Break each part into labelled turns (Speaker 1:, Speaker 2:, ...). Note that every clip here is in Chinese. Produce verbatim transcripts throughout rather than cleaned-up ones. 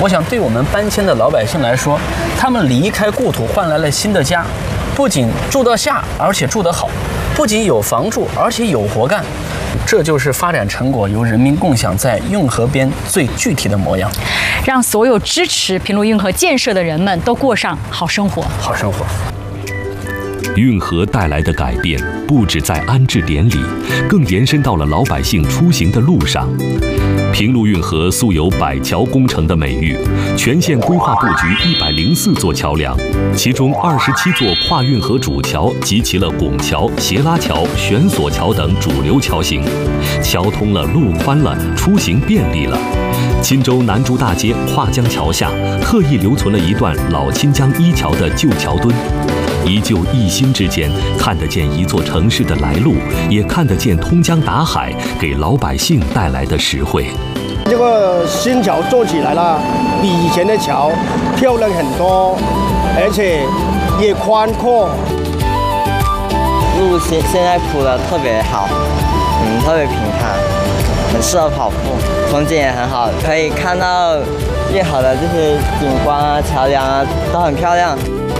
Speaker 1: 我想对我们搬迁的老百姓来说，他们离开故土换来了新的家，不仅住得下，而且住得好，不仅有房住，而且有活干。这就是发展成果由人民共享在运河边最具体的模样，
Speaker 2: 让所有支持平陆运河建设的人们都过上好生活。
Speaker 1: 好生活。
Speaker 3: 运河带来的改变不止在安置点里，更延伸到了老百姓出行的路上。平陆运河素有百桥工程的美誉，全线规划布局一百零四座桥梁，其中二十七座跨运河主桥集齐了拱桥、斜拉桥、悬索桥等主流桥型，桥通了，路宽了，出行便利了。钦州南竹大街跨江桥下，特意留存了一段老钦江一桥的旧桥墩。一旧一新之间，看得见一座城市的来路，也看得见通江达海给老百姓带来的实惠。
Speaker 4: 这个新桥做起来了，比以前的桥漂亮很多，而且也宽阔。
Speaker 5: 路现现在铺的特别好，嗯，特别平坦，很适合跑步，风景也很好，可以看到运河的这些景观啊、桥梁啊，都很漂亮。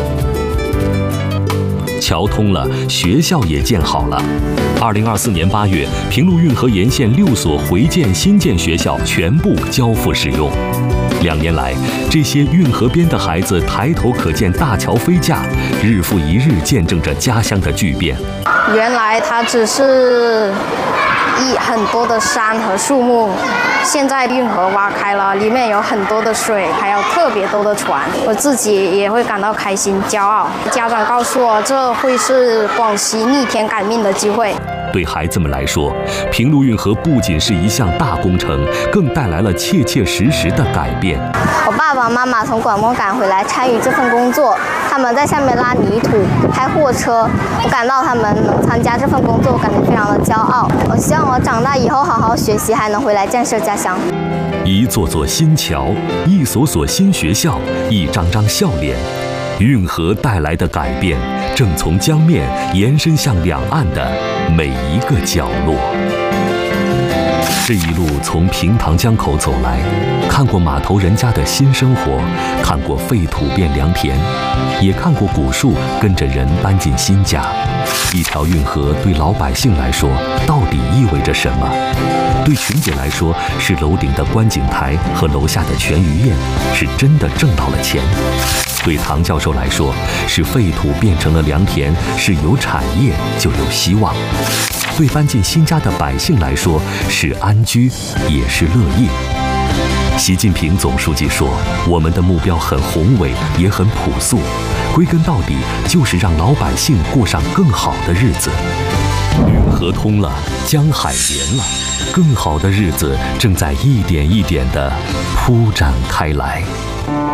Speaker 3: 桥通了，学校也建好了。二零二四年八月，平陆运河沿线六所回建新建学校全部交付使用。两年来，这些运河边的孩子抬头可见大桥飞架，日复一日见证着家乡的巨变。
Speaker 6: 原来它只是一很多的山和树木，现在运河挖开了，里面有很多的水，还有特别多的船，我自己也会感到开心、骄傲。家长告诉我，这会是广西逆天改命的机会。
Speaker 3: 对孩子们来说，平陆运河不仅是一项大工程，更带来了切切实实的改变。
Speaker 6: 我爸爸妈妈从广东赶回来参与这份工作，他们在下面拉泥土、开货车，我感到他们能参加这份工作，我感觉非常的骄傲。我希望我长大以后好好学习，还能回来建设家乡。
Speaker 3: 一座座新桥，一所所新学校，一张张笑脸。运河带来的改变，正从江面延伸向两岸的每一个角落。这一路从平塘江口走来，看过码头人家的新生活，看过废土变良田，也看过古树跟着人搬进新家。一条运河对老百姓来说，到底意味着什么？对群姐来说，是楼顶的观景台和楼下的全鱼宴，是真的挣到了钱。对唐教授来说，是废土变成了良田，是有产业就有希望。对搬进新家的百姓来说，是安居也是乐业。习近平总书记说，我们的目标很宏伟，也很朴素，归根到底就是让老百姓过上更好的日子。运河通了，江海连了，更好的日子正在一点一点地铺展开来。